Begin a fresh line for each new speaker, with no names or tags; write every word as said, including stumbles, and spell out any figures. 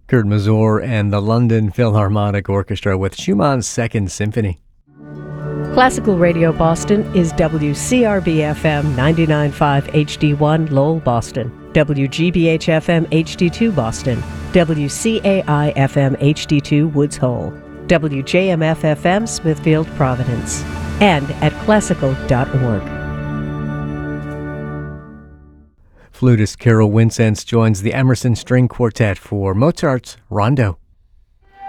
Kurt Masur and the London Philharmonic Orchestra with Schumann's Second Symphony.
Classical Radio Boston is W C R B F M ninety-nine point five H D one Lowell, Boston, W G B H F M H D two Boston, W C A I F M H D two Woods Hole, W J M F F M Smithfield, Providence, and at classical dot org.
Flutist Carol Wincenz joins the Emerson String Quartet for Mozart's Rondo.